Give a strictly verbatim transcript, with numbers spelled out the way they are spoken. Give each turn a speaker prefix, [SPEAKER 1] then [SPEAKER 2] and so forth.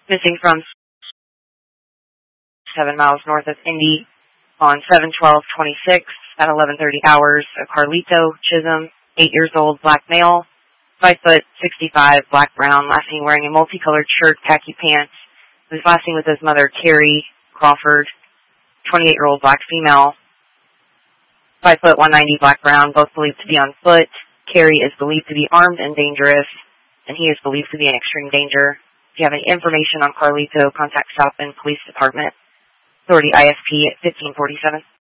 [SPEAKER 1] Missing from seven miles north of Indy on seven twelve twenty-six at eleven thirty hours. A Carlito Chisholm, eight years old, black male, five foot sixty-five, black brown, last seen wearing a multicolored shirt, khaki pants. Was last seen with his mother, Carrie Crawford, twenty-eight-year-old black female, five foot one ninety, black brown, both believed to be on foot. Carrie is believed to be armed and dangerous, and he is believed to be in extreme danger. If you have any information on Carlito, contact South Bend Police Department. Authority I S P at fifteen forty-seven.